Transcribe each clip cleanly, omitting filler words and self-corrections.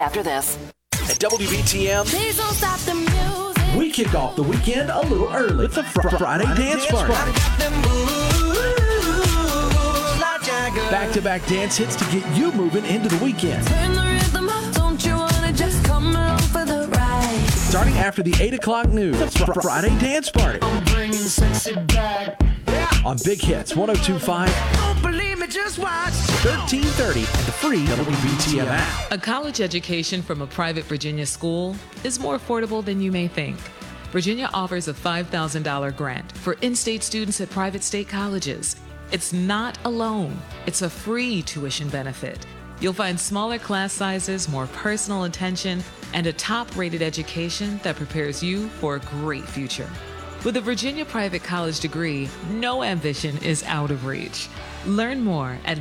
after this. At WBTM, Please don't stop the music. We kick off the weekend a little early with the Friday Dance Party. Back-to-back dance hits to get you moving into the weekend. Turn the rhythm up, don't you wanna just come along for the ride? Starting after the 8 o'clock news, the Friday Dance Party. I'm bringing sexy back. On Big Hits 102.5, Don't believe me, just watch. 1330, and the free WBTM app. A college education from a private Virginia school is more affordable than you may think. Virginia offers a $5,000 grant for in-state students at private state colleges. It's not a loan. It's a free tuition benefit. You'll find smaller class sizes, more personal attention, and a top-rated education that prepares you for a great future. With a Virginia private college degree, no ambition is out of reach. Learn more at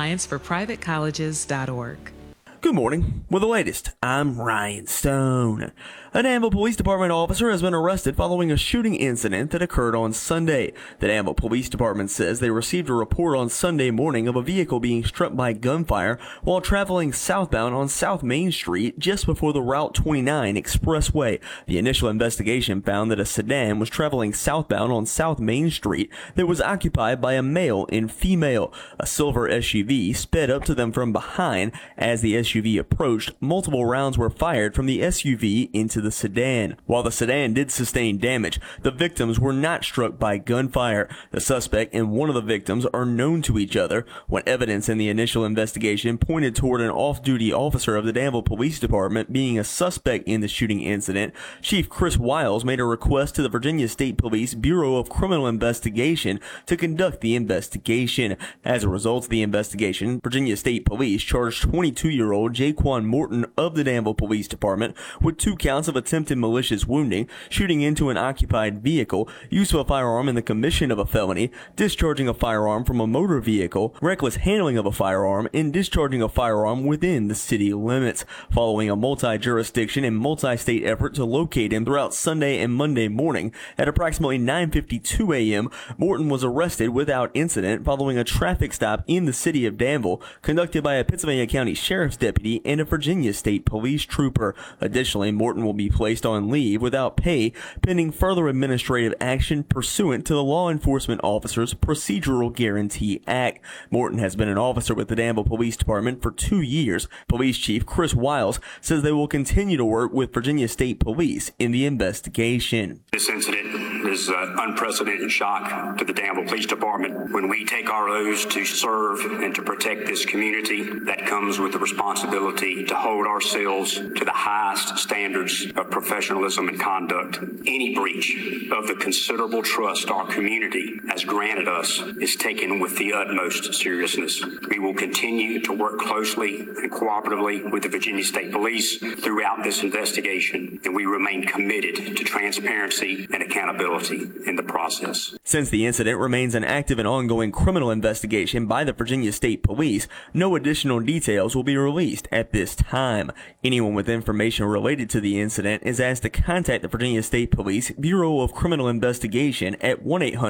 VAAllianceforprivatecolleges.org. Good morning. With the latest, I'm Ryan Stone. A Danville Police Department officer has been arrested following a shooting incident that occurred on Sunday. The Danville Police Department says they received a report on Sunday morning of a vehicle being struck by gunfire while traveling southbound on South Main Street just before the Route 29 expressway. The initial investigation found that a sedan was traveling southbound on South Main Street that was occupied by a male and female. A silver SUV sped up to them from behind. As the SUV approached, multiple rounds were fired from the SUV into the sedan. While the sedan did sustain damage, the victims were not struck by gunfire. The suspect and one of the victims are known to each other. When evidence in the initial investigation pointed toward an off-duty officer of the Danville Police Department being a suspect in the shooting incident, Chief Chris Wiles made a request to the Virginia State Police Bureau of Criminal Investigation to conduct the investigation. As a result of the investigation, Virginia State Police charged 22-year-old Jaquan Morton of the Danville Police Department with 2 counts of attempted malicious wounding, shooting into an occupied vehicle, use of a firearm in the commission of a felony, discharging a firearm from a motor vehicle, reckless handling of a firearm, and discharging a firearm within the city limits. Following a multi-jurisdiction and multi-state effort to locate him throughout Sunday and Monday morning, at approximately 9:52 a.m., Morton was arrested without incident following a traffic stop in the city of Danville conducted by a Pennsylvania County Sheriff's deputy and a Virginia State Police trooper. Additionally, Morton will be placed on leave without pay pending further administrative action pursuant to the Law Enforcement Officers Procedural Guarantee Act. Morton has been an officer with the Danville Police Department for 2 years. Police Chief Chris Wiles says they will continue to work with Virginia State Police in the investigation. This incident is an unprecedented shock to the Danville Police Department. When we take our oaths to serve and to protect this community, that comes with the responsibility to hold ourselves to the highest standards of professionalism and conduct. Any breach of the considerable trust our community has granted us is taken with the utmost seriousness. We will continue to work closely and cooperatively with the Virginia State Police throughout this investigation, and we remain committed to transparency and accountability in the process. Since the incident remains an active and ongoing criminal investigation by the Virginia State Police, no additional details will be released at this time. Anyone with information related to the incident is asked to contact the Virginia State Police Bureau of Criminal Investigation at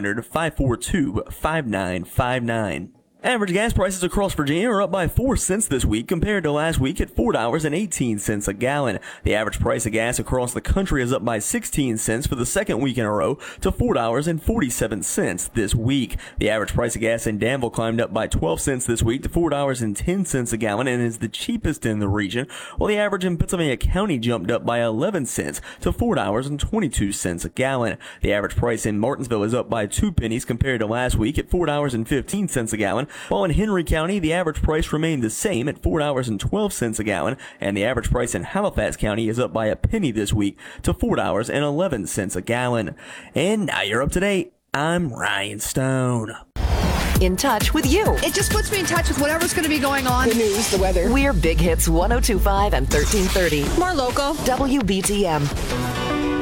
1-800-542-5959. Average gas prices across Virginia are up by 4 cents this week compared to last week at $4.18 a gallon. The average price of gas across the country is up by 16 cents for the second week in a row to $4.47 this week. The average price of gas in Danville climbed up by 12 cents this week to $4.10 a gallon and is the cheapest in the region, while the average in Pennsylvania County jumped up by 11 cents to $4.22 a gallon. The average price in Martinsville is up by 2 pennies compared to last week at $4.15 a gallon, while in Henry County, the average price remained the same at $4.12 a gallon, and the average price in Halifax County is up by a penny this week to $4.11 a gallon. And now you're up to date. I'm Ryan Stone. In touch with you. It just puts me in touch with whatever's going to be going on. The news, the weather. We're Big Hits 102.5 and 1330. More local. WBTM.